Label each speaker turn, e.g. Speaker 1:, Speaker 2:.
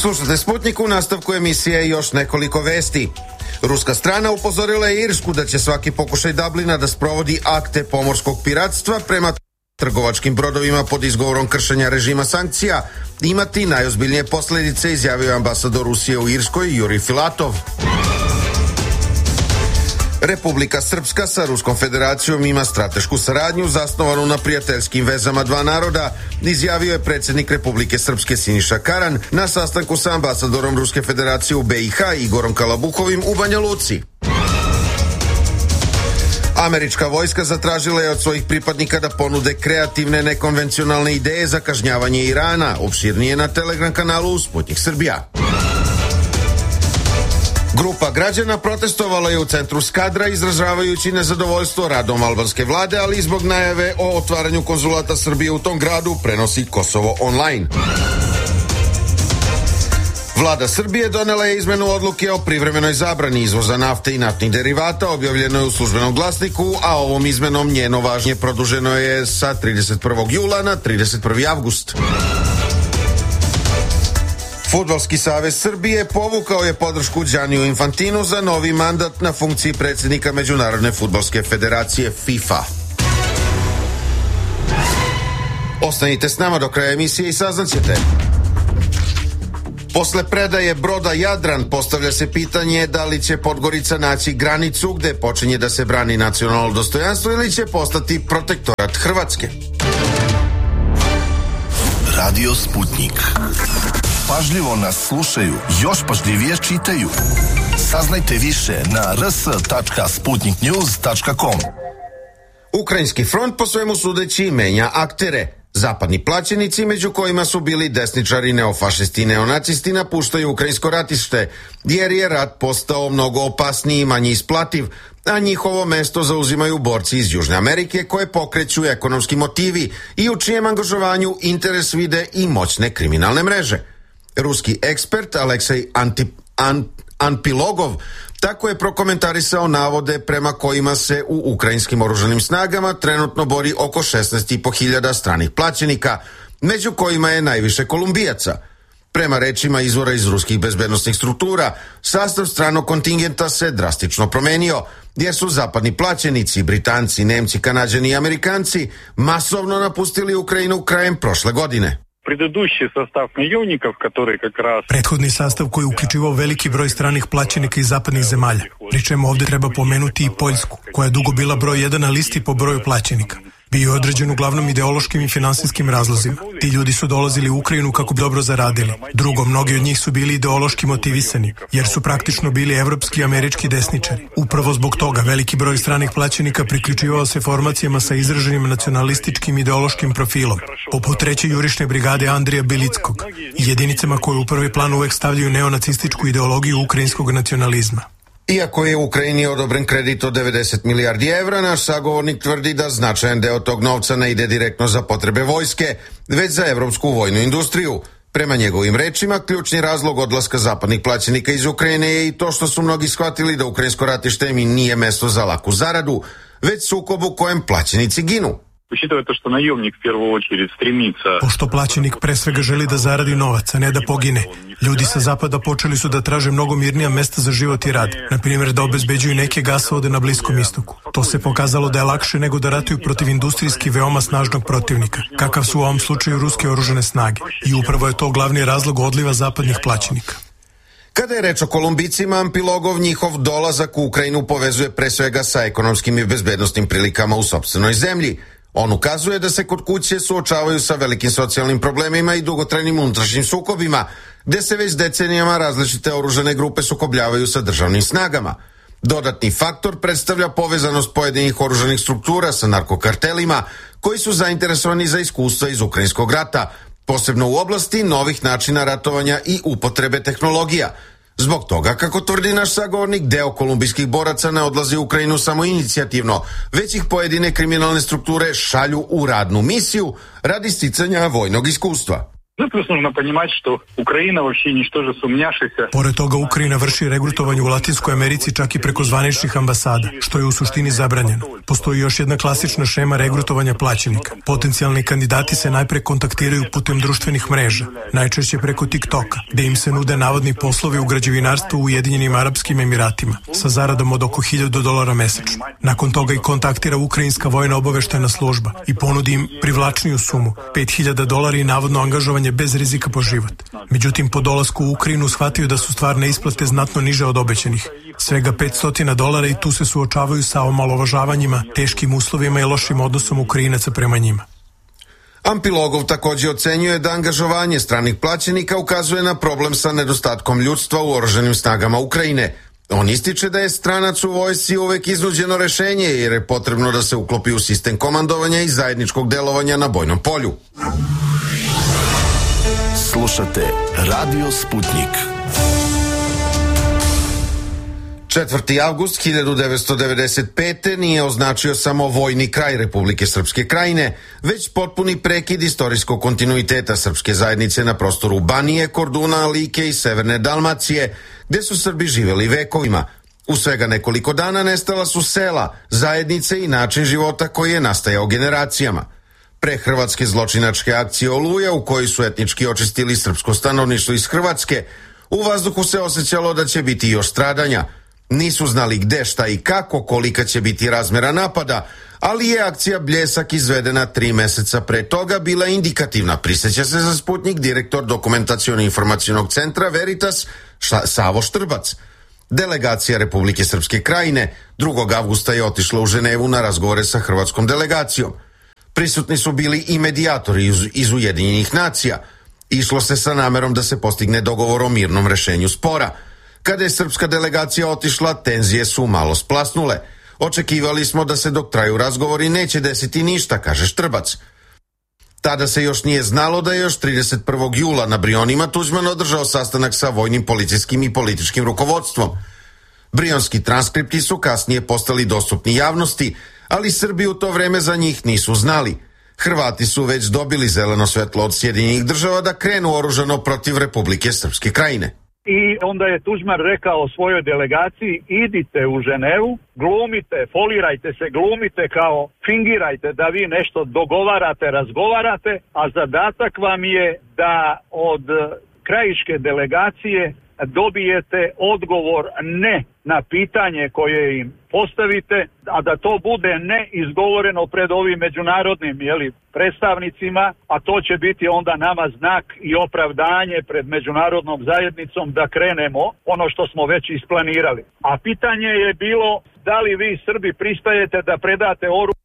Speaker 1: Slušate Sputnik, u nastavku emisije još nekoliko vesti. Ruska strana upozorila je Irsku da će svaki pokušaj Dublina da sprovodi akte pomorskog piratstva prema trgovačkim brodovima pod izgovorom kršenja režima sankcija imati najozbiljnije posljedice, izjavio je ambasador Rusije u Irskoj Jurij Filatov. Republika Srpska sa Ruskom federacijom ima stratešku saradnju zasnovanu na prijateljskim vezama dva naroda, izjavio je predsjednik Republike Srpske Siniša Karan na sastanku sa ambasadorom Ruske federacije u BiH Igorom Kalabukovim u Banja Luci. Američka vojska zatražila je od svojih pripadnika da ponude kreativne nekonvencionalne ideje za kažnjavanje Irana, opširnije na Telegram kanalu Sputnik Srbija. Grupa građana protestovala je u centru Skadra izražavajući nezadovoljstvo radom albanske vlade, ali i zbog najave o otvaranju konzulata Srbije u tom gradu, prenosi Kosovo online. Vlada Srbije donela je izmenu odluke o privremenoj zabrani izvoza nafte i naftnih derivata, objavljeno je u službenom glasniku, a ovom izmenom njeno važenje produženo je sa 31. jula na 31. avgust. Fudbalski savez Srbije povukao je podršku Gianniju Infantinu za novi mandat na funkciji predsjednika Međunarodne fudbalske federacije FIFA. Ostanite s nama do kraja emisije i saznaćete. Posle predaje broda Jadran postavlja se pitanje da li će Podgorica naći granicu gde počinje da se brani nacionalno dostojanstvo ili će postati protektorat Hrvatske.
Speaker 2: Radio Sputnik. Pažljivo nas slušaju, još pažljivije čitaju. Saznajte više na rs.sputniknews.com.
Speaker 1: Ukrajinski front po svemu sudeći menja aktere. Zapadni plaćenici, među kojima su bili desničari, neofašisti i neonacisti, napuštaju ukrajinsko ratište, jer je rat postao mnogo opasniji i manje isplativ, a njihovo mesto zauzimaju borci iz Južne Amerike koje pokreću ekonomski motivi i u čijem angažovanju interes vide i moćne kriminalne mreže. Ruski ekspert Aleksej Anpilogov tako je prokomentarisao navode prema kojima se u ukrajinskim oružanim snagama trenutno bori oko 16.500 stranih plaćenika, među kojima je najviše Kolumbijaca. Prema rečima izvora iz ruskih bezbednosnih struktura, sastav stranog kontingenta se drastično promenio, jer su zapadni plaćenici, Britanci, Nemci, Kanađani i Amerikanci masovno napustili Ukrajinu krajem prošle godine.
Speaker 3: Prethodni sastav koji je uključivao veliki broj stranih plaćenika iz zapadnih zemalja, pri čemu ovdje treba pomenuti i Poljsku, koja je dugo bila broj 1 na listi po broju plaćenika. Bio je određen uglavnom ideološkim i finansijskim razlozima. Ti ljudi su dolazili u Ukrajinu kako bi dobro zaradili. Drugo, mnogi od njih su bili ideološki motivisani, jer su praktično bili evropski i američki desničari. Upravo zbog toga veliki broj stranih plaćenika priključivao se formacijama sa izraženim nacionalističkim ideološkim profilom, poput 3. jurišne brigade Andrija Belickog i jedinicama koje u prvi plan uvek stavljaju neonacističku ideologiju ukrajinskog nacionalizma.
Speaker 1: Iako je Ukrajini odobren kredit od 90 milijardi evra, naš sagovornik tvrdi da značajan deo tog novca ne ide direktno za potrebe vojske, već za evropsku vojnu industriju. Prema njegovim rečima, ključni razlog odlaska zapadnih plaćenika iz Ukrajine je i to što su mnogi shvatili da ukrajinsko ratište im nije mesto za laku zaradu, već sukob u kojem plaćenici ginu.
Speaker 3: Pošto plaćenik pre svega želi da zaradi novac, a ne da pogine, ljudi sa zapada počeli su da traže mnogo mirnija mesta za život i rad, na primjer da obezbeđuju neke gasovode na Bliskom istoku. To se pokazalo da je lakše nego da ratuju protiv industrijski veoma snažnog protivnika, kakav su u ovom slučaju ruske oružane snage. I upravo je to glavni razlog odliva zapadnih plaćenika.
Speaker 1: Kada je reč o Kolumbicima, Ampilogov njihov dolazak u Ukrajinu povezuje pre svega sa ekonomskim i bezbednosnim prilikama u sopstvenoj zemlji. On ukazuje da se kod kuće suočavaju sa velikim socijalnim problemima i dugotrajnim unutrašnjim sukobima, gde se već decenijama različite oružane grupe sukobljavaju sa državnim snagama. Dodatni faktor predstavlja povezanost pojedinih oružanih struktura sa narkokartelima, koji su zainteresovani za iskustva iz ukrajinskog rata, posebno u oblasti novih načina ratovanja i upotrebe tehnologija. Zbog toga, kako tvrdi naš sagovornik, deo kolumbijskih boraca ne odlazi u Ukrajinu samo inicijativno, već ih pojedine kriminalne strukture šalju u radnu misiju radi sticanja vojnog iskustva.
Speaker 4: Zato нужно понимать, что Украина вообще ничтоже сумняшися.
Speaker 3: Pored toga, Ukrajina vrši regrutovanje u Latinskoj Americi čak i preko zvaničnih ambasada, što je u suštini zabranjeno. Postoji još jedna klasična šema regrutovanja plaćenika. Potencijalni kandidati se najpre kontaktiraju putem društvenih mreža, najčešće preko TikToka, gde im se nude navodni poslovi u građevinarstvu u Ujedinjenim Arapskim Emiratima, sa zaradom od oko $1000 mesečno. Nakon toga i kontaktira ukrajinska vojna obaveštajna služba i ponudi im privlačniju sumu, $5000 i navodno angažovanje bez rizika po život. Međutim, po dolasku u Ukrajinu shvatio da su stvarne isplate znatno niže od obećanih. Svega $500 i tu se suočavaju sa omalovažavanjima, teškim uslovima i lošim odnosom Ukrajinaca prema njima.
Speaker 1: Ampilogov takođe ocenjuje da angažovanje stranih plaćenika ukazuje na problem sa nedostatkom ljudstva u oružanim snagama Ukrajine. On ističe da je stranac u vojsci uvek iznuđeno rešenje jer je potrebno da se uklopi u sistem komandovanja i zajedničkog delovanja na bojnom polju.
Speaker 2: Slušate Radio Sputnik.
Speaker 1: 4. avgust 1995. nije označio samo vojni kraj Republike Srpske Krajine, već potpuni prekid istorijskog kontinuiteta srpske zajednice na prostoru Banije, Korduna, Like i Severne Dalmacije, gde su Srbi živeli vekovima. U svega nekoliko dana nestala su sela, zajednice i način života koji je nastajao generacijama. Pre hrvatske zločinačke akcije Oluja, u kojoj su etnički očistili srpsko stanovništvo iz Hrvatske, u vazduhu se osjećalo da će biti još stradanja. Nisu znali gde, šta i kako, kolika će biti razmera napada, ali je akcija Bljesak izvedena 3 meseca pre toga bila indikativna, prisjeća se za Sputnik direktor Dokumentaciono-informacionog centra Veritas Savo Štrbac. Delegacija Republike Srpske Krajine 2. avgusta je otišla u Ženevu na razgovore sa hrvatskom delegacijom. Prisutni su bili i medijatori iz Ujedinjenih nacija. Išlo se sa namerom da se postigne dogovor o mirnom rešenju spora. Kada je srpska delegacija otišla, tenzije su malo splasnule. Očekivali smo da se dok traju razgovori neće desiti ništa, kaže Štrbac. Tada se još nije znalo da je još 31. jula na Brionima Tuđman održao sastanak sa vojnim, policijskim i političkim rukovodstvom. Brionski transkripti su kasnije postali dostupni javnosti, ali Srbi u to vreme za njih nisu znali. Hrvati su već dobili zeleno svetlo od Sjedinjenih Država da krenu oružano protiv Republike Srpske Krajine.
Speaker 4: I onda je Tuđman rekao svojoj delegaciji, idite u Ženevu, glumite, folirajte se, glumite kao, fingirajte da vi nešto dogovarate, razgovarate, a zadatak vam je da od krajiške delegacije dobijete odgovor ne na pitanje koje im postavite, a da to bude ne izgovoreno pred ovim međunarodnim predstavnicima, a to će biti onda nama znak i opravdanje pred međunarodnom zajednicom da krenemo ono što smo već isplanirali. A pitanje je bilo da li vi Srbi pristajete da predate oružje